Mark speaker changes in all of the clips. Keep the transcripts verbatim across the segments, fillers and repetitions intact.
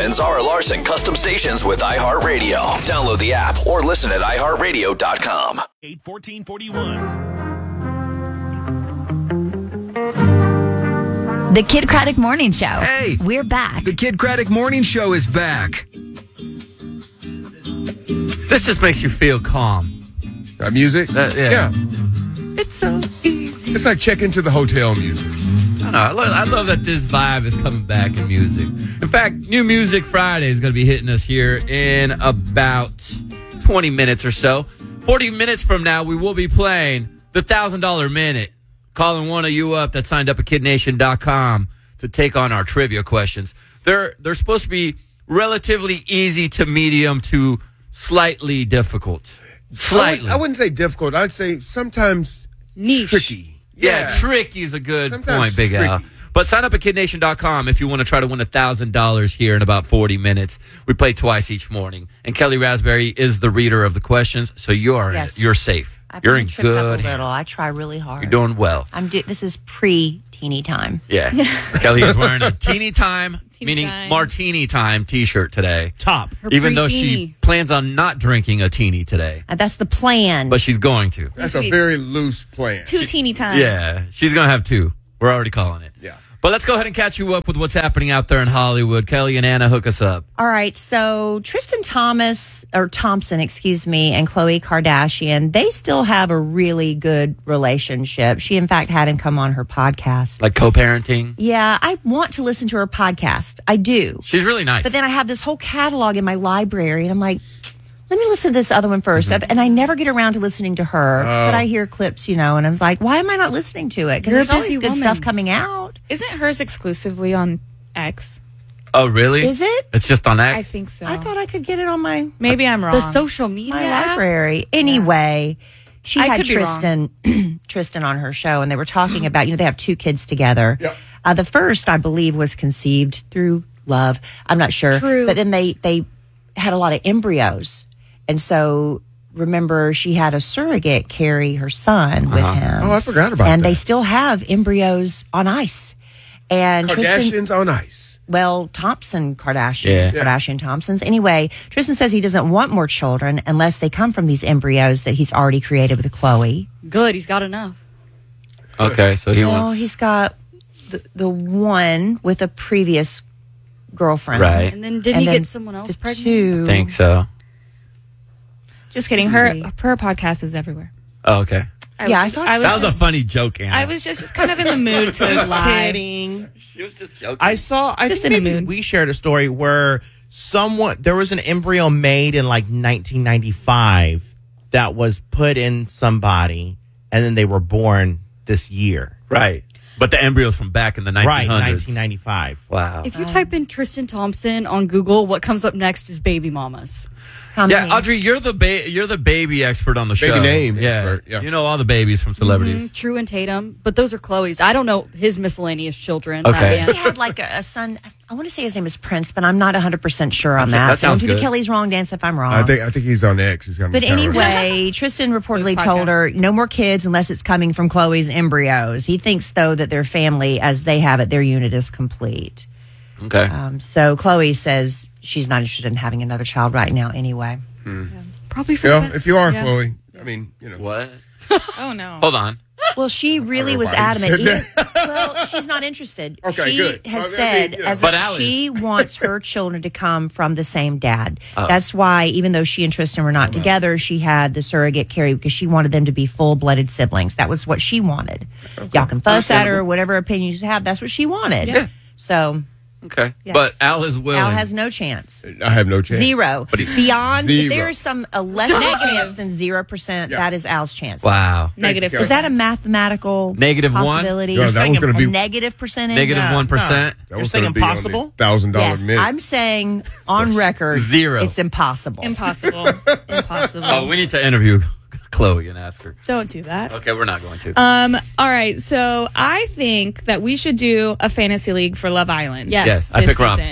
Speaker 1: stations are Larson Custom Stations with iHeartRadio. Download the app or listen at i heart radio dot com.
Speaker 2: eight fourteen forty-one.
Speaker 3: The Kid Craddock Morning Show.
Speaker 4: Hey!
Speaker 3: We're back.
Speaker 4: The Kid Craddock Morning Show is back.
Speaker 5: This just makes you feel calm.
Speaker 6: Uh, music?
Speaker 5: Uh, yeah.
Speaker 6: yeah.
Speaker 5: It's so easy.
Speaker 6: It's like check into the hotel music.
Speaker 5: I know. I love, I love that this vibe is coming back in music. In fact, New Music Friday is going to be hitting us here in about twenty minutes or so. forty minutes from now, we will be playing the one thousand dollars Minute. Calling one of you up that signed up at kid nation dot com to take on our trivia questions. They're they're supposed to be relatively easy to medium to slightly difficult. Slightly.
Speaker 6: I, would, I wouldn't say difficult. I'd say sometimes
Speaker 7: niche.
Speaker 6: Tricky.
Speaker 5: Yeah, yeah, tricky is a good
Speaker 6: sometimes
Speaker 5: point, Big
Speaker 6: tricky.
Speaker 5: Al. But sign up at kid nation dot com if you want to try to win one thousand dollars here in about forty minutes. We play twice each morning. And Kelly Raspberry is the reader of the questions, so you're
Speaker 7: Yes.
Speaker 5: you're safe.
Speaker 7: I've
Speaker 5: You're
Speaker 7: been
Speaker 5: in
Speaker 7: tripped up
Speaker 5: good
Speaker 7: a little.
Speaker 5: hands.
Speaker 7: I try really hard.
Speaker 5: You're doing well.
Speaker 7: I'm do- This is pre-teeny time.
Speaker 5: Yeah. Kelly is wearing a teeny time,
Speaker 8: Teeny
Speaker 5: meaning
Speaker 8: time.
Speaker 5: martini time t-shirt today.
Speaker 8: Top. Her
Speaker 5: Even though she
Speaker 8: pre-teeny.
Speaker 5: plans on not drinking a teeny today.
Speaker 7: And that's the plan.
Speaker 5: But she's going to.
Speaker 6: That's a very loose plan.
Speaker 8: Two teeny time.
Speaker 5: Yeah. She's going to have two. We're already calling it.
Speaker 6: Yeah.
Speaker 5: But let's go ahead and catch you up with what's happening out there in Hollywood. Kelly and Anna, hook us up.
Speaker 7: All right, so Tristan Thomas, or Thompson, excuse me, and Khloe Kardashian, they still have a really good relationship. She, in fact, had him come on her podcast.
Speaker 5: Like co-parenting.
Speaker 7: Yeah, I want to listen to her podcast. I do.
Speaker 5: She's really nice.
Speaker 7: But then I have this whole catalog in my library, and I'm like, let me listen to this other one first.
Speaker 5: Mm-hmm.
Speaker 7: And I never get around to listening to her, but I hear clips, you know, and I was like, why am I not listening to it? Because
Speaker 8: You're a
Speaker 7: there's always
Speaker 8: busy
Speaker 7: good
Speaker 8: woman.
Speaker 7: stuff coming out.
Speaker 8: Isn't hers exclusively on X?
Speaker 5: Oh, really?
Speaker 7: Is it?
Speaker 5: It's just on X?
Speaker 8: I think so.
Speaker 7: I thought I could get it on my
Speaker 8: Maybe I'm wrong.
Speaker 9: The social media
Speaker 7: my
Speaker 9: app?
Speaker 7: library. Anyway, she
Speaker 8: I
Speaker 7: had
Speaker 8: could be
Speaker 7: Tristan Tristan on her show, and they were talking about, you know, they have two kids together.
Speaker 6: Yep.
Speaker 7: Uh, the first, I believe, was conceived through love. I'm not sure.
Speaker 9: True.
Speaker 7: But then they, they had a lot of embryos. And so, remember, she had a surrogate carry her son with him.
Speaker 6: Oh, I forgot about
Speaker 7: and
Speaker 6: that.
Speaker 7: they still have embryos on ice. And Tristan,
Speaker 6: Kardashians on ice.
Speaker 7: well, Thompson Kardashian,
Speaker 5: Yeah.
Speaker 7: Kardashian Thompsons. Anyway, Tristan says he doesn't want more children unless they come from these embryos that he's already created with Khloe.
Speaker 9: Good, he's got enough.
Speaker 5: Okay, so he
Speaker 7: Well,
Speaker 5: wants...
Speaker 7: he's got the, the one with a previous girlfriend.
Speaker 5: Right.
Speaker 9: And then didn't he
Speaker 7: then
Speaker 9: get someone else
Speaker 7: the
Speaker 9: pregnant?
Speaker 7: Two.
Speaker 5: I think so.
Speaker 8: Just kidding. Her her podcast is everywhere.
Speaker 5: Oh, okay.
Speaker 8: I
Speaker 7: Yeah, I
Speaker 8: was,
Speaker 7: thought
Speaker 8: I
Speaker 7: so.
Speaker 8: was
Speaker 5: That was a
Speaker 8: just,
Speaker 5: funny joke, Anna.
Speaker 8: I was just, just kind of in the mood to
Speaker 10: Just
Speaker 8: lie.
Speaker 10: kidding.
Speaker 5: She was just joking.
Speaker 10: I saw. I
Speaker 8: Just
Speaker 10: think
Speaker 8: in a
Speaker 10: maybe
Speaker 8: mood.
Speaker 10: we shared a story where someone there was an embryo made in like nineteen ninety-five that was put in somebody, and then they were born this year.
Speaker 5: Right. But the embryos from back in the nineteen
Speaker 10: Right,
Speaker 5: hundreds.
Speaker 10: nineteen ninety-five.
Speaker 5: Wow.
Speaker 9: If you type in Tristan Thompson on Google, what comes up next is baby mamas.
Speaker 7: How
Speaker 5: Yeah,
Speaker 7: many?
Speaker 5: Audrey, you're the ba- you're the baby expert on the
Speaker 6: Baby
Speaker 5: show.
Speaker 6: name
Speaker 5: yeah.
Speaker 6: expert, yeah.
Speaker 5: You know all the babies from celebrities.
Speaker 9: Mm, True and Tatum, but those are Chloe's. I don't know his miscellaneous children.
Speaker 5: Okay.
Speaker 9: Uh,
Speaker 7: He
Speaker 9: yeah.
Speaker 7: had like a, a son. I want to say his name is Prince, but I'm not one hundred percent sure on
Speaker 5: That
Speaker 7: that. So don't
Speaker 5: sounds
Speaker 7: do the
Speaker 5: good.
Speaker 7: Kelly's wrong dance if I'm wrong.
Speaker 6: I think I think he's on X. He's got
Speaker 7: But anyway, Tristan reportedly
Speaker 8: Those
Speaker 7: told
Speaker 8: podcasts.
Speaker 7: her no more kids unless it's coming from Khloe's embryos. He thinks, though, that their family, as they have it, their unit is complete.
Speaker 5: Okay.
Speaker 7: Um, so Khloe says she's not interested in having another child right now anyway.
Speaker 9: Probably for
Speaker 6: Yeah,
Speaker 9: the best.
Speaker 6: if you are
Speaker 8: Yeah.
Speaker 6: Chloe, I mean, you know.
Speaker 5: what?
Speaker 8: Oh, no.
Speaker 5: Hold on.
Speaker 7: Well, she really was
Speaker 6: Everybody
Speaker 7: adamant.
Speaker 6: said
Speaker 7: Even, well, she's not interested.
Speaker 6: Okay,
Speaker 7: she
Speaker 6: good.
Speaker 7: has
Speaker 6: Well, I
Speaker 7: said
Speaker 6: mean, yeah.
Speaker 7: as
Speaker 5: But
Speaker 7: a-
Speaker 5: Ally-
Speaker 7: she wants her children to come from the same dad.
Speaker 5: Oh.
Speaker 7: That's why, even though she and Tristan were not together, she had the surrogate carry because she wanted them to be full-blooded siblings. That was what she wanted. Y'all can fuss at her, whatever opinion you have. That's what she wanted.
Speaker 8: Yeah.
Speaker 7: So
Speaker 5: Okay.
Speaker 7: Yes.
Speaker 5: But Al is willing.
Speaker 7: Al has no chance.
Speaker 6: I have no chance.
Speaker 7: Zero.
Speaker 6: But he-
Speaker 7: Beyond,
Speaker 6: Zero.
Speaker 7: if there is some a less chance than zero percent,
Speaker 6: Yeah.
Speaker 7: that is Al's chance.
Speaker 5: Wow.
Speaker 8: Negative.
Speaker 6: Thank
Speaker 7: Is that a mathematical
Speaker 5: Negative one?
Speaker 7: possibility?
Speaker 6: Yeah, that was going to
Speaker 7: a
Speaker 6: be
Speaker 7: negative percentage?
Speaker 5: Negative
Speaker 10: No,
Speaker 5: one percent.
Speaker 6: that
Speaker 10: You're
Speaker 6: was
Speaker 10: saying
Speaker 6: gonna be on the
Speaker 10: impossible?
Speaker 6: thousand dollar
Speaker 7: Yes,
Speaker 6: minute.
Speaker 7: I'm saying on record,
Speaker 5: Zero.
Speaker 7: it's impossible.
Speaker 8: Impossible. Impossible.
Speaker 5: Oh, we need to interview Chloe and ask her.
Speaker 8: Don't do that.
Speaker 5: Okay, we're not going to.
Speaker 8: Um. All right. So I think that we should do a fantasy league for Love Island.
Speaker 9: Yes.
Speaker 5: Yes, I
Speaker 8: this
Speaker 5: pick Rob.
Speaker 8: season.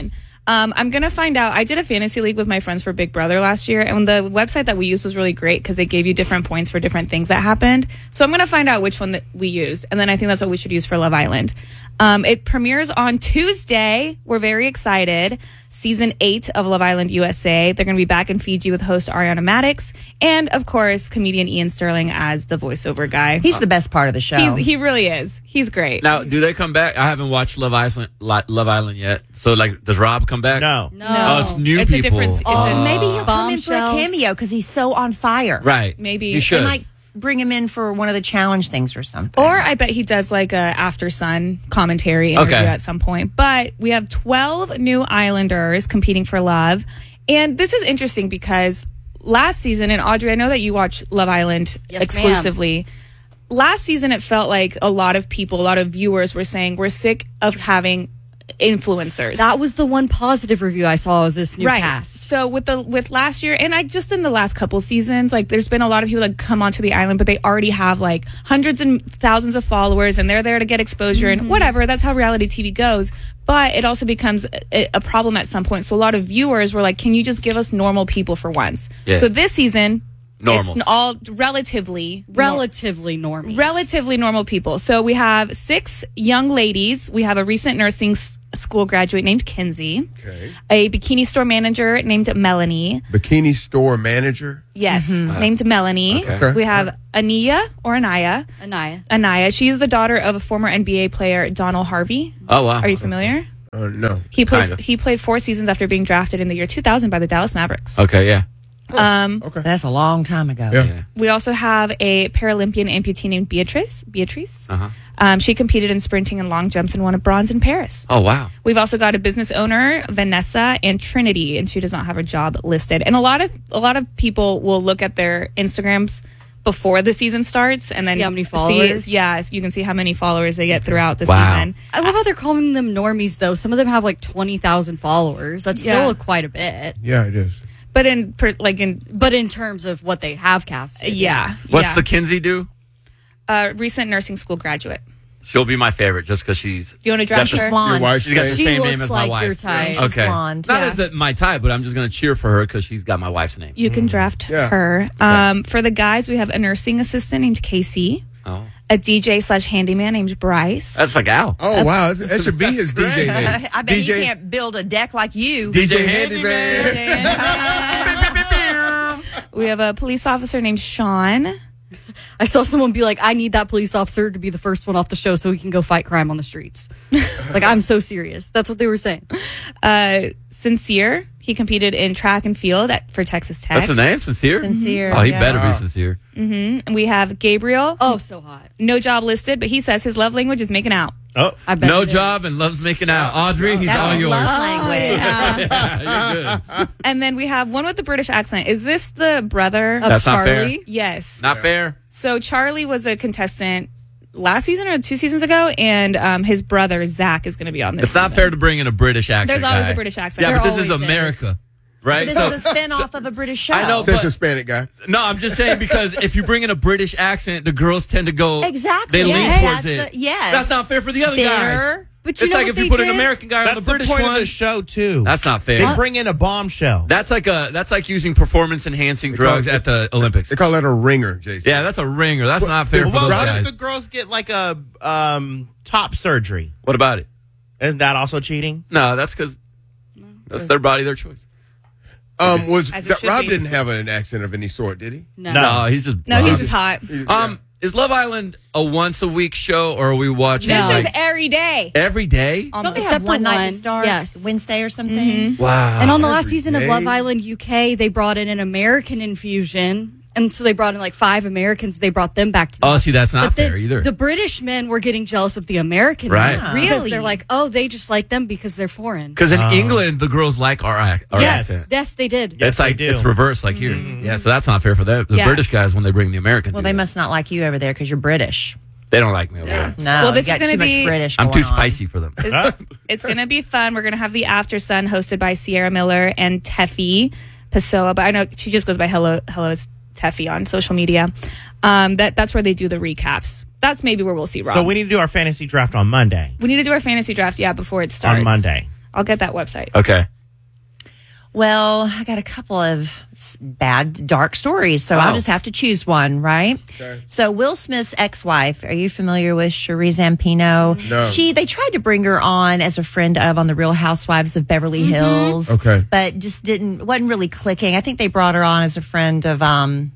Speaker 8: Um, I'm going to find out. I did a fantasy league with my friends for Big Brother last year, and the website that we used was really great because they gave you different points for different things that happened. So I'm going to find out which one that we used, and then I think that's what we should use for Love Island. Um, it premieres on Tuesday. We're very excited. Season eight of Love Island U S A. They're going to be back in Fiji with host Ariana Madix, and of course, comedian Ian Sterling as the voiceover guy.
Speaker 7: He's the best part of the show.
Speaker 8: He's, he really is. He's great.
Speaker 5: Now, do they come back? I haven't watched Love Island, Love Island yet. So, like, does Rob come back?
Speaker 10: No.
Speaker 8: No.
Speaker 5: Oh, it's new
Speaker 8: It's a
Speaker 5: people.
Speaker 8: different- it's a-
Speaker 7: Maybe he'll come in for a
Speaker 9: Bombshells.
Speaker 7: cameo because he's so on fire.
Speaker 5: Right.
Speaker 8: Maybe.
Speaker 5: He should.
Speaker 7: They might bring him in for one of the challenge things or something.
Speaker 8: Or I bet he does like a After Sun commentary interview
Speaker 5: Okay.
Speaker 8: at some point. But we have twelve new Islanders competing for love. And this is interesting because last season, and Audrey, I know that you watch Love Island
Speaker 9: Yes,
Speaker 8: exclusively. Last season, it felt like a lot of people, a lot of viewers were saying, we're sick of having influencers.
Speaker 9: That was the one positive review I saw of this new
Speaker 8: right.
Speaker 9: cast.
Speaker 8: So with the with last year, and I just in the last couple seasons, like there's been a lot of people that come onto the island, but they already have like hundreds and thousands of followers, and they're there to get exposure
Speaker 9: Mm-hmm.
Speaker 8: and whatever. That's how reality T V goes. But it also becomes a, a problem at some point. So a lot of viewers were like, "Can you just give us normal people for once?"
Speaker 5: Yeah.
Speaker 8: So this season,
Speaker 5: Normal.
Speaker 8: it's all relatively
Speaker 9: Relatively normal.
Speaker 8: relatively normal people. So we have six young ladies. We have a recent nursing s- school graduate named Kinsey,
Speaker 6: Okay.
Speaker 8: a bikini store manager named Melanie.
Speaker 6: Bikini store manager.
Speaker 8: Yes, named Melanie.
Speaker 5: Okay.
Speaker 8: We have Ania or Anaya.
Speaker 9: Anaya.
Speaker 8: Anaya. She's the daughter of a former N B A player, Donald Harvey.
Speaker 5: Oh, wow.
Speaker 8: Are you familiar?
Speaker 6: Uh, no.
Speaker 8: He played.
Speaker 5: Kind of.
Speaker 8: He played four seasons after being drafted in the year two thousand by the Dallas Mavericks.
Speaker 5: Okay, yeah.
Speaker 8: Um,
Speaker 6: Okay.
Speaker 7: That's a long time ago.
Speaker 6: Yeah.
Speaker 5: Yeah.
Speaker 8: we also have a Paralympian amputee named Beatrice. Beatrice.
Speaker 5: Uh-huh.
Speaker 8: Um, she competed in sprinting and long jumps and won a bronze in Paris.
Speaker 5: Oh, wow.
Speaker 8: We've also got a business owner, Vanessa, and Trinity, and she does not have her job listed. And a lot of a lot of people will look at their Instagrams before the season starts and then
Speaker 9: See how many
Speaker 8: see-
Speaker 9: followers?
Speaker 8: yeah, you can see how many followers they get throughout the
Speaker 5: Wow.
Speaker 8: season.
Speaker 9: I love how they're calling them normies, though. Some of them have like twenty thousand followers. That's
Speaker 8: Yeah.
Speaker 9: still quite a bit.
Speaker 6: Yeah, it is.
Speaker 8: But in per, like in
Speaker 9: But in terms of what they have casted.
Speaker 8: yeah,
Speaker 5: What's
Speaker 8: yeah.
Speaker 5: the Kinsey do?
Speaker 8: uh, recent nursing school graduate?
Speaker 5: She'll be my favorite just because she's.
Speaker 8: You want to draft
Speaker 5: got the-
Speaker 8: her?
Speaker 7: Blonde.
Speaker 6: Your wife's
Speaker 5: She's got the
Speaker 6: name?
Speaker 9: She
Speaker 5: same
Speaker 9: looks
Speaker 5: name as
Speaker 9: like
Speaker 5: my wife.
Speaker 9: your type.
Speaker 7: She's
Speaker 5: Okay.
Speaker 7: blonde.
Speaker 5: Not
Speaker 8: Yeah.
Speaker 5: as that my type, but I'm just going to cheer for her because she's got my wife's name.
Speaker 8: You can draft
Speaker 6: Yeah.
Speaker 8: her. Um, for the guys, we have a nursing assistant named Casey,
Speaker 5: Oh.
Speaker 8: a D J slash handyman named Bryce.
Speaker 5: That's like Al.
Speaker 6: Oh, wow. That's- That should be his D J name.
Speaker 7: I bet
Speaker 6: D J
Speaker 7: he can't build a deck like you.
Speaker 6: D J Handyman.
Speaker 8: We have a police officer named Sean.
Speaker 9: I saw someone be like, I need that police officer to be the first one off the show so he can go fight crime on the streets. Like, I'm so serious. That's what they were saying.
Speaker 8: Uh, Sincere. He competed in track and field at, for Texas Tech.
Speaker 5: That's the name? Sincere?
Speaker 7: Sincere,
Speaker 8: Mm-hmm.
Speaker 5: Oh, he
Speaker 7: yeah.
Speaker 5: better be sincere.
Speaker 8: And we have Gabriel.
Speaker 9: Oh, so hot.
Speaker 8: No job listed, but he says his love language is making out.
Speaker 10: Oh,
Speaker 9: I bet
Speaker 5: No
Speaker 9: it
Speaker 5: job
Speaker 9: is.
Speaker 5: and loves making out. Audrey, he's
Speaker 7: That's
Speaker 5: all
Speaker 7: his
Speaker 5: yours.
Speaker 7: love language.
Speaker 9: Yeah.
Speaker 5: You're good.
Speaker 8: And then we have one with the British accent. Is this the brother?
Speaker 9: Of
Speaker 5: That's not fair.
Speaker 9: Charlie.
Speaker 8: Yes.
Speaker 5: Not fair.
Speaker 8: So Charlie was a contestant last season or two seasons ago, and um, his brother Zach is going to be on this.
Speaker 5: It's not
Speaker 8: season.
Speaker 5: fair to bring in a British accent.
Speaker 8: There's always
Speaker 5: guy.
Speaker 8: a British accent.
Speaker 5: Yeah,
Speaker 9: There
Speaker 5: but this is
Speaker 9: always
Speaker 5: America,
Speaker 9: is.
Speaker 5: right?
Speaker 7: This
Speaker 5: So-
Speaker 7: is a spin-off of a British show.
Speaker 5: I know,
Speaker 6: Says
Speaker 5: but-
Speaker 6: Hispanic guy.
Speaker 5: no, I'm just saying because if you bring in a British accent, the girls tend to go
Speaker 7: Exactly.
Speaker 5: They lean
Speaker 7: Yes.
Speaker 5: towards
Speaker 7: That's
Speaker 5: it.
Speaker 7: the- yes.
Speaker 5: That's not fair for the other
Speaker 7: Fair.
Speaker 5: guys.
Speaker 9: But you
Speaker 5: It's
Speaker 9: know
Speaker 5: like
Speaker 9: what
Speaker 5: if you
Speaker 9: they
Speaker 5: put an
Speaker 9: did?
Speaker 5: American guy
Speaker 10: that's
Speaker 5: on the British
Speaker 10: the point
Speaker 5: one.
Speaker 10: of the show too.
Speaker 5: That's not fair.
Speaker 10: They bring in a bombshell.
Speaker 5: That's like a that's like using performance enhancing drugs
Speaker 6: call it-
Speaker 5: at the Olympics.
Speaker 6: They call that a ringer, Jason.
Speaker 5: Yeah, that's a ringer. That's not fair for
Speaker 10: well,
Speaker 5: those
Speaker 10: what
Speaker 5: guys.
Speaker 10: if the girls get like a um, top surgery?
Speaker 5: What about it?
Speaker 10: Isn't that also cheating?
Speaker 5: No, that's because that's their body, their choice.
Speaker 6: Um, was
Speaker 8: As it
Speaker 6: that,
Speaker 8: should
Speaker 6: Rob
Speaker 8: be.
Speaker 6: didn't have an accent of any sort, did he?
Speaker 9: No.
Speaker 5: No, he's just
Speaker 8: No, he's
Speaker 5: blonde.
Speaker 8: just hot.
Speaker 5: Um, is Love Island a once a week show, or are we watching
Speaker 8: This
Speaker 9: No.
Speaker 8: is
Speaker 5: like
Speaker 8: every day.
Speaker 5: every day?
Speaker 7: Don't they
Speaker 8: Almost.
Speaker 7: have
Speaker 9: Except for
Speaker 7: one night
Speaker 9: one.
Speaker 7: that starts
Speaker 9: Yes.
Speaker 7: Wednesday or something?
Speaker 5: Wow.
Speaker 9: And on the last
Speaker 6: every
Speaker 9: season of
Speaker 6: day.
Speaker 9: Love Island U K, they brought in an American infusion. And so they brought in like five Americans. They brought them back to the
Speaker 5: Oh, see, that's not
Speaker 9: But then
Speaker 5: fair either.
Speaker 9: The British men were getting jealous of the American
Speaker 5: Right.
Speaker 9: men.
Speaker 8: Really?
Speaker 9: Because they're like, oh, they just like them because they're foreign.
Speaker 5: Because in England, the girls like our, ac- our
Speaker 9: Yes,
Speaker 5: accent.
Speaker 9: yes, they did.
Speaker 10: Yes,
Speaker 5: it's like
Speaker 10: they do.
Speaker 5: it's reversed, like here. Yeah, so that's not fair for them. The
Speaker 8: Yeah.
Speaker 5: British guys when they bring the American.
Speaker 7: Well,
Speaker 5: do
Speaker 7: they
Speaker 5: that.
Speaker 7: must not like you over there because you're British.
Speaker 5: They don't like me over there.
Speaker 7: No,
Speaker 8: Well, this
Speaker 7: you
Speaker 8: is
Speaker 7: got
Speaker 8: gonna
Speaker 7: too
Speaker 8: be-
Speaker 7: much British.
Speaker 5: I'm
Speaker 7: going
Speaker 5: too
Speaker 7: on.
Speaker 5: spicy for them.
Speaker 8: It's, it's going to be fun. We're going to have the After Sun hosted by Sierra Miller and Teffy Pessoa, but I know she just goes by Hello Hello Teffy on social media. Um, that that's where they do the recaps. That's maybe where we'll see Rob.
Speaker 10: So we need to do our fantasy draft on Monday.
Speaker 8: We need to do our fantasy draft, yeah, before it starts
Speaker 10: On Monday.
Speaker 8: I'll get that website.
Speaker 5: Okay.
Speaker 7: Well, I got a couple of s- bad, dark stories, so
Speaker 5: Oh.
Speaker 7: I'll just have to choose one, right?
Speaker 6: Okay.
Speaker 7: So, Will Smith's ex-wife, are you familiar with Cherie Zampino?
Speaker 6: No.
Speaker 7: She, they tried to bring her on as a friend of on the Real Housewives of Beverly Hills.
Speaker 6: Okay.
Speaker 7: But just didn't, wasn't really clicking. I think they brought her on as a friend of, um,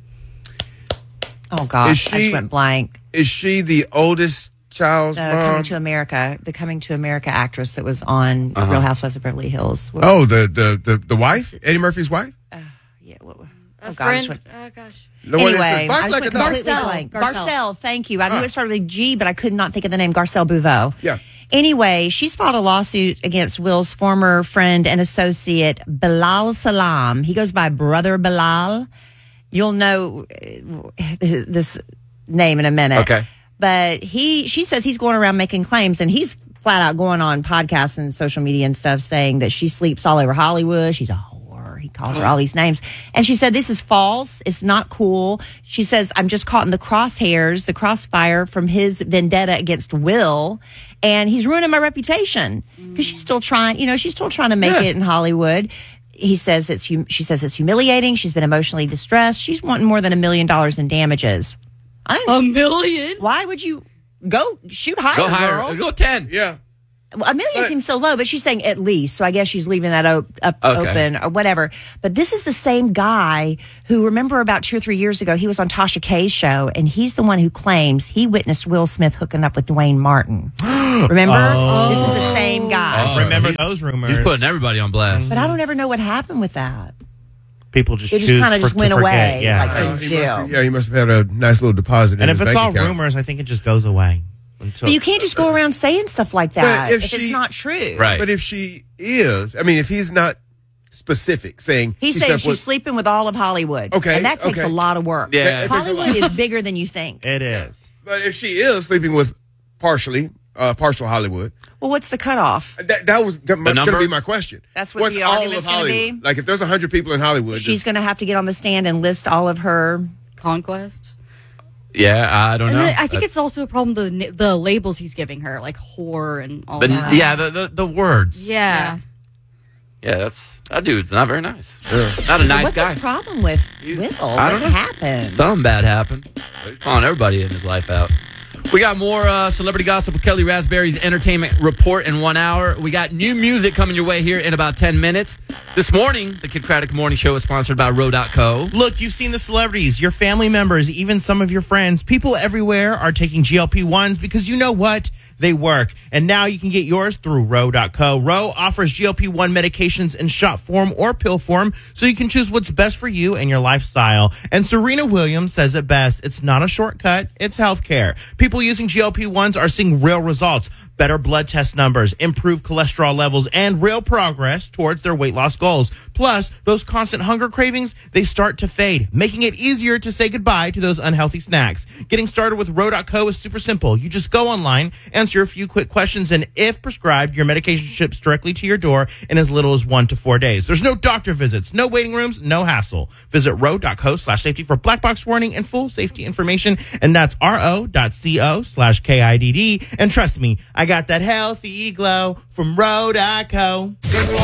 Speaker 7: oh gosh,
Speaker 6: Is
Speaker 7: I
Speaker 6: she-
Speaker 7: just went blank.
Speaker 6: Is she the oldest child's
Speaker 7: The
Speaker 6: mom?
Speaker 7: Coming to America, the Coming to America actress that was on
Speaker 5: Uh-huh.
Speaker 7: Real Housewives of Beverly Hills.
Speaker 6: Oh, the, the the the wife, Eddie Murphy's wife.
Speaker 7: Yeah, what,
Speaker 9: A
Speaker 7: oh, God, I just
Speaker 9: friend.
Speaker 7: went-
Speaker 9: Oh gosh.
Speaker 6: The one that
Speaker 7: Anyway,
Speaker 6: says, "Bark
Speaker 7: I just
Speaker 6: like a
Speaker 7: went
Speaker 6: dog."
Speaker 7: completely
Speaker 9: Garcelle.
Speaker 7: blank.
Speaker 9: Garcelle.
Speaker 7: Garcelle, thank you. I knew
Speaker 6: Huh.
Speaker 7: it started with a G, but I could not think of the name. Garcelle Bouveau.
Speaker 6: Yeah.
Speaker 7: Anyway, she's filed a lawsuit against Will's former friend and associate, Bilal Salam. He goes by Brother Bilal. You'll know uh, this name in a minute.
Speaker 5: Okay.
Speaker 7: But he, she says he's going around making claims, and he's flat out going on podcasts and social media and stuff saying that she sleeps all over Hollywood. She's a whore. He calls her all these names. And she said, this is false. It's not cool. She says, I'm just caught in the crosshairs, the crossfire from his vendetta against Will. And he's ruining my reputation because she's still trying, you know, she's still trying to make
Speaker 5: Yeah.
Speaker 7: it in Hollywood. He says it's, hum- she says it's humiliating. She's been emotionally distressed. She's wanting more than a million dollars in damages. I,
Speaker 9: A million?
Speaker 7: why would you go shoot higher,
Speaker 5: Go higher.
Speaker 7: girl?
Speaker 5: Go ten.
Speaker 6: Yeah.
Speaker 7: Well, a million
Speaker 6: But-
Speaker 7: seems so low, but she's saying at least. So I guess she's leaving that op- up
Speaker 5: Okay.
Speaker 7: open or whatever. But this is the same guy who, remember about two or three years ago, he was on Tasha K's show, and he's the one who claims he witnessed Will Smith hooking up with Dwayne Martin. Remember? This is the same guy.
Speaker 5: Oh,
Speaker 10: Remember
Speaker 5: he-
Speaker 10: those rumors?
Speaker 5: He's putting everybody on blast.
Speaker 7: But I don't ever know what happened with that.
Speaker 10: People just
Speaker 7: It just
Speaker 10: choose
Speaker 7: kinda
Speaker 10: for-
Speaker 7: just
Speaker 10: to
Speaker 7: went
Speaker 10: forget,
Speaker 7: away,
Speaker 10: Yeah.
Speaker 7: like-
Speaker 6: Uh, he
Speaker 7: do.
Speaker 6: must have, yeah, he must have had a nice little deposit.
Speaker 10: and
Speaker 6: in
Speaker 10: if
Speaker 6: his
Speaker 10: it's
Speaker 6: bank
Speaker 10: all
Speaker 6: account.
Speaker 10: rumors, I think it just goes away. Until,
Speaker 7: But you can't just go around saying stuff like that
Speaker 6: But if
Speaker 7: if, it's
Speaker 6: she-
Speaker 7: not true.
Speaker 5: Right.
Speaker 6: But if she is, I mean, if he's not specific, saying
Speaker 7: He's
Speaker 6: he
Speaker 7: saying
Speaker 6: slept
Speaker 7: she's
Speaker 6: with-
Speaker 7: sleeping with all of Hollywood.
Speaker 6: Okay,
Speaker 7: And that takes
Speaker 6: okay.
Speaker 7: a lot of work.
Speaker 5: Yeah. That-
Speaker 6: that takes a
Speaker 7: Hollywood
Speaker 6: lot.
Speaker 7: is bigger than you think.
Speaker 10: it is.
Speaker 6: But if she is sleeping with partially, uh, partial Hollywood,
Speaker 7: Well, what's the cutoff?
Speaker 6: that that was going to
Speaker 5: number?
Speaker 6: be my question.
Speaker 7: That's what
Speaker 6: What's
Speaker 7: the
Speaker 6: all
Speaker 7: argument's
Speaker 6: of
Speaker 7: gonna
Speaker 6: Hollywood?
Speaker 7: be?
Speaker 6: Like if there's a hundred people in Hollywood,
Speaker 7: She's
Speaker 6: just-
Speaker 7: going to have to get on the stand and list all of her.
Speaker 9: Conquest.
Speaker 5: Yeah, I don't
Speaker 9: And
Speaker 5: know.
Speaker 9: then I think
Speaker 5: That's-
Speaker 9: it's also a problem the na- the labels he's giving her, like whore and all
Speaker 5: the,
Speaker 9: that.
Speaker 5: yeah, the, the the words.
Speaker 9: Yeah.
Speaker 5: Yeah, that's that dude's not very nice. Not a nice
Speaker 7: What's
Speaker 5: guy.
Speaker 7: his problem with
Speaker 5: He's-
Speaker 7: Will?
Speaker 5: I don't
Speaker 7: What
Speaker 5: know.
Speaker 7: happened?
Speaker 5: Something bad happened. He's calling everybody in his life out. We got more uh, celebrity gossip with Kelly Raspberry's entertainment report in one hour. We got new music coming your way here in about ten minutes. This morning, the Kid Craddock Morning Show is sponsored by Row dot co.
Speaker 10: Look, you've seen the celebrities, your family members, even some of your friends. People everywhere are taking G L P ones because you know what? They work. And now you can get yours through Row dot co. Row offers G L P one medications in shot form or pill form so you can choose what's best for you and your lifestyle. And Serena Williams says it best. It's not a shortcut. It's healthcare. People using G L P ones are seeing real results, better blood test numbers, improved cholesterol levels, and real progress towards their weight loss goals. Plus, those constant hunger cravings, they start to fade, making it easier to say goodbye to those unhealthy snacks. Getting started with Row dot co is super simple. You just go online, answer a few quick questions, and if prescribed, your medication ships directly to your door in as little as one to four days. There's no doctor visits, no waiting rooms, no hassle. Visit Row dot co slash safety for black box warning and full safety information, and that's ro dot co slash K I D D. And trust me, I got that healthy glow from Row dot co.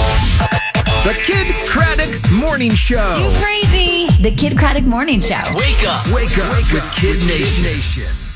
Speaker 4: The Kid Craddock Morning Show.
Speaker 3: You crazy. The Kid Craddock Morning Show.
Speaker 1: Wake up.
Speaker 4: Wake up with Kid Nation.